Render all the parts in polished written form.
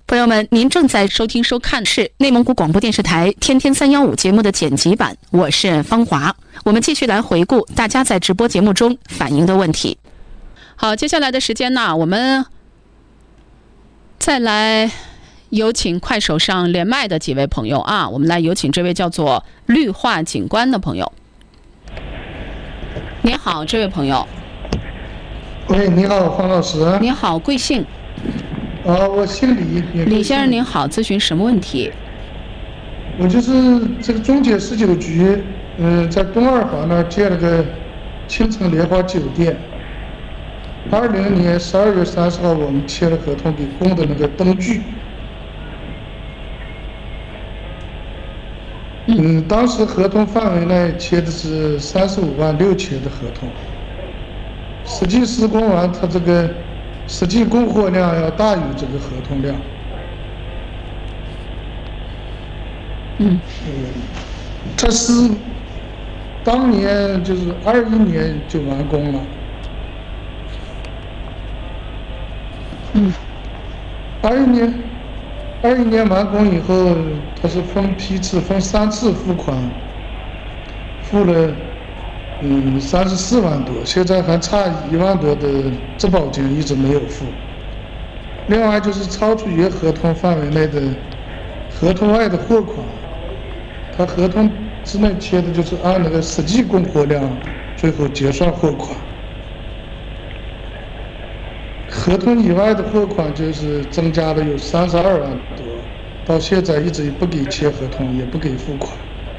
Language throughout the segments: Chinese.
朋友们，您正在收听收看的是内蒙古广播电视台天天315节目的剪辑版，我是方华。我们继续来回顾大家在直播节目中反映的问题。好，接下来的时间呢，我们再来有请快手上连麦的几位朋友啊，我们来有请这位叫做绿化景观的朋友。您好，这位朋友。 喂，你好，黄老师。 您好，贵姓？ 我姓李。 李先生您好，咨询什么问题？ 我就是这个中铁19局，在东二环那儿建了个青城莲花酒店。20年12月30号，我们签了合同，给供的那个灯具。当时合同范围内签的是35万6千的合同，实际施工完，它这个实际供货量要大于这个合同量。这是当年就是21年就完工了。21年完工以后，它是分批次，分3次付款，付了34万多，现在还差1万多的质保金一直没有付。另外就是超出原合同范围内的合同外的货款，他合同之内签的就是按那个实际供货量最后结算货款。合同以外的货款就是增加了有32万多，到现在一直也不给签合同，也不给付款。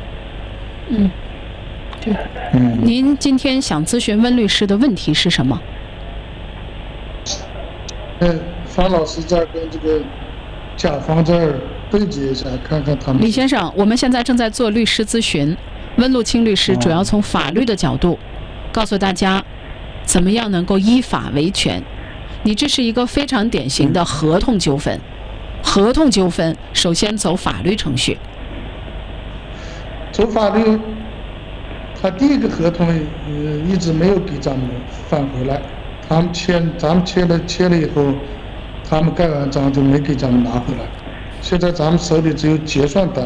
对。您今天想咨询温律师的问题是什么？ 方老师在跟这个甲方这儿对接一下，看看他们。 李先生，我们现在正在做律师咨询，温路清律师主要从法律的角度告诉大家，怎么样能够依法维权。你这是一个非常典型的合同纠纷，合同纠纷首先走法律程序。 走法律，他第一个合同一直没有给咱们返回来，咱们签了以后，他们盖完章就没给咱们拿回来。现在咱们手里只有结算单。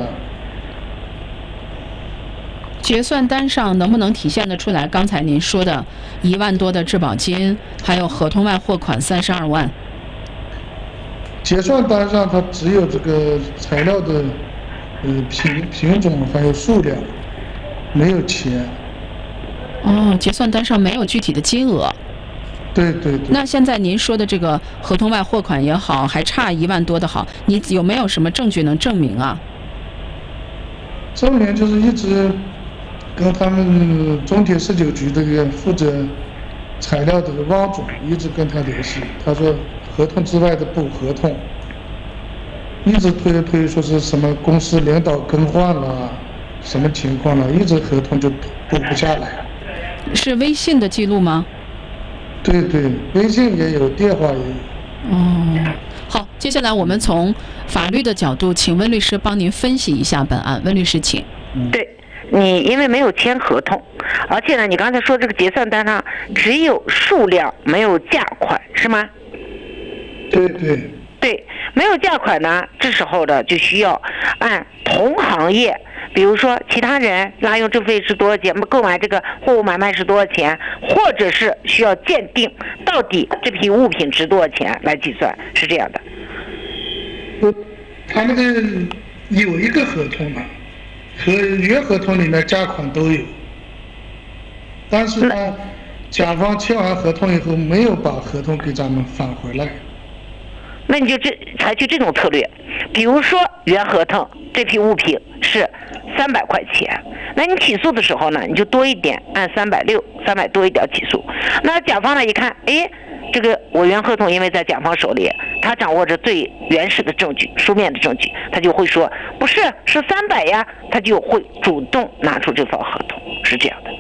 结算单上能不能体现得出来刚才您说的1万多的质保金，还有合同外货款32万？ 结算单上它只有这个材料的品种还有数量，没有钱。 结算单上没有具体的金额。 对。 那现在您说的这个合同外货款也好，还差1万多的好，你有没有什么证据能证明啊？ 证明就是一直跟他们中铁19局这个负责材料的汪总一直跟他联系，他说合同之外的补合同，一直推说是什么公司领导更换了，什么情况了，一直合同就补不下来。 是微信的记录吗？ 对，微信也有，电话也有。 好，接下来我们从法律的角度，请温律师帮您分析一下本案。温律师，请。 对，你因为没有签合同，而且呢，你刚才说这个结算单上只有数量，没有价款，是吗？对，没有价款呢，这时候呢就需要按同行业，比如说其他人拉用证费是多少钱，购买这个货物买卖是多少钱，或者是需要鉴定到底这批物品值多少钱来计算，是这样的。 他那个有一个合同呢，和原合同里面价款都有，但是呢，甲方签完合同以后没有把合同给咱们返回来。 那你就采取这种策略，比如说原合同这批物品是300块钱，那你起诉的时候呢，你就多一点，按360，300多一点起诉。那甲方呢一看，这个我原合同因为在甲方手里，他掌握着最原始的证据，书面的证据，他就会说不是300呀，他就会主动拿出这份合同，是这样的。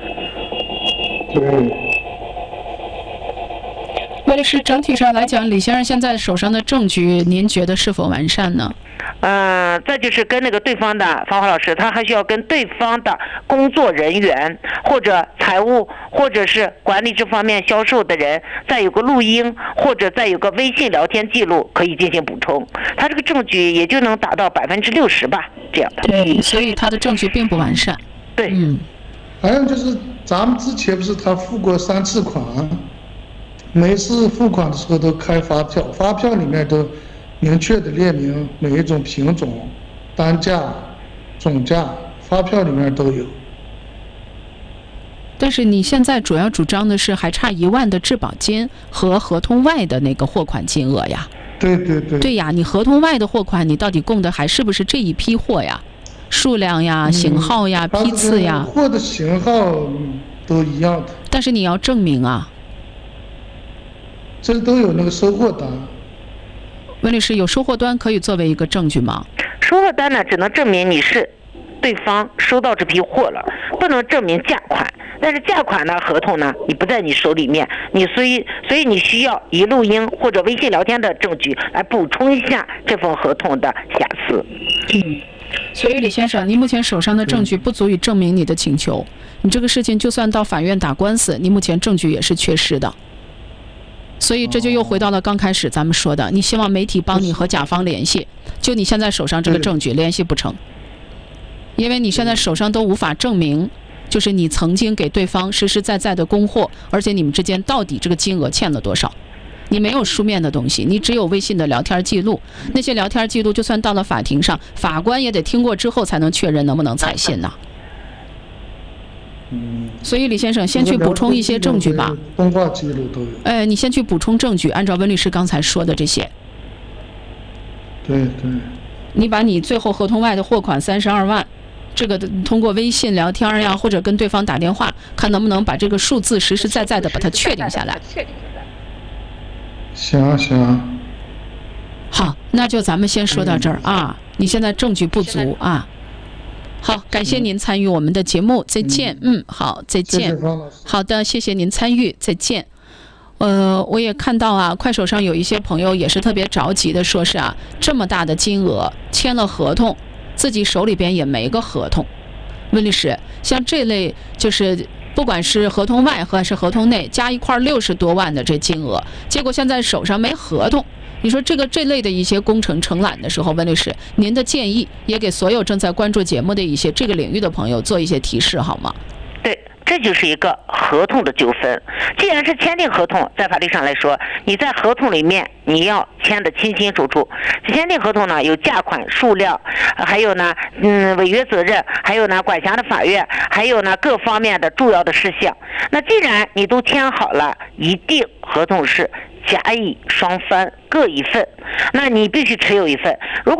温律师，整体上来讲，李先生现在手上的证据，您觉得是否完善呢？ 再就是跟那个对方的芳华老师，他还需要跟对方的工作人员或者财务或者是管理这方面销售的人，再有个录音或者再有个微信聊天记录可以进行补充，他这个证据也就能达到60%吧，这样的。 对，所以他的证据并不完善。 对， 还有就是咱们之前不是他付过3次款，每次付款的时候都开发票，发票里面都明确的列明每一种品种、单价、总价，发票里面都有。 但是你现在主要主张的是还差1万的质保金和合同外的那个货款金额呀？ 对对对。 对呀，你合同外的货款，你到底供的还是不是这一批货呀？数量呀、型号呀、批次呀， 货的型号都一样的。 但是你要证明啊。 这都有那个收货单。 温律师，有收货单可以作为一个证据吗？ 收货单呢，只能证明你是对方收到这批货了，不能证明价款。但是价款呢，合同呢，你不在你手里面，所以你需要以录音或者微信聊天的证据来补充一下这份合同的瑕疵。 所以李先生，您目前手上的证据不足以证明你的请求，你这个事情就算到法院打官司，你目前证据也是缺失的。所以这就又回到了刚开始咱们说的，你希望媒体帮你和甲方联系，就你现在手上这个证据联系不成，因为你现在手上都无法证明，就是你曾经给对方实实在在的供货，而且你们之间到底这个金额欠了多少，你没有书面的东西，你只有微信的聊天记录，那些聊天记录就算到了法庭上，法官也得听过之后才能确认能不能采信呢。所以李先生先去补充一些证据吧。 通话记录都有。 你先去补充证据，按照温律师刚才说的这些。 对对。 你把你最后合同外的货款32万，这个通过微信聊天呀，或者跟对方打电话，看能不能把这个数字实实在在的把它确定下来。 行。 好，那就咱们先说到这儿啊。你现在证据不足啊。好，感谢您参与我们的节目，再见。好，再见。 谢谢方老师。 好的，谢谢您参与，再见。我也看到啊，快手上有一些朋友也是特别着急的，说是啊，这么大的金额签了合同，自己手里边也没个合同。温律师，像这类就是不管是合同外还是合同内，加一块60多万的这金额，结果现在手上没合同。你说这类的一些工程承揽的时候，温律师，您的建议也给所有正在关注节目的一些这个领域的朋友做一些提示好吗？ 对，这就是一个合同的纠纷。既然是签订合同，在法律上来说，你在合同里面你要签得清清楚楚。签订合同呢，有价款、数量，还有呢，违约责任，还有呢，管辖的法院，还有呢，各方面的重要的事项。那既然你都签好了，一定合同是甲乙双方各一份，那你必须持有一份。如果